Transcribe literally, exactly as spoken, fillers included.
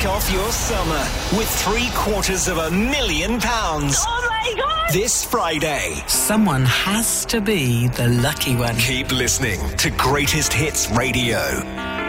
kick off your summer with three quarters of a million pounds. Oh my God! This Friday. Someone has to be the lucky one. Keep listening to Greatest Hits Radio.